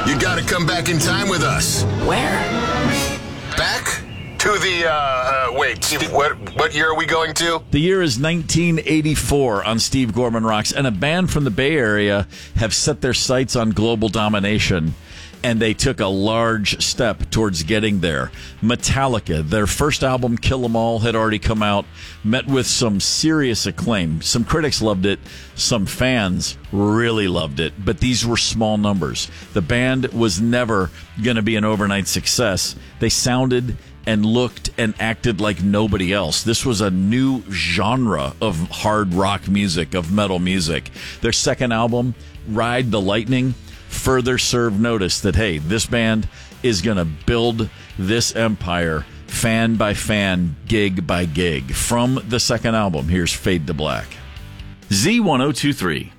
You gotta come back in time with us. Where? Back to the, wait, what year are we going to? The year is 1984 on Steve Gorman Rocks, and a band from the Bay Area have set their sights on global domination, and they took a large step towards getting there. Metallica, their first album, Kill 'Em All, had already come out, met with some serious acclaim. Some critics loved it, some fans really loved it, but these were small numbers. The band was never going to be an overnight success. They sounded and looked and acted like nobody else. This was a new genre of hard rock music, of metal music. Their second album, Ride the Lightning, further served notice that, hey, this band is going to build this empire fan by fan, gig by gig. From the second album, here's Fade to Black. Z1023.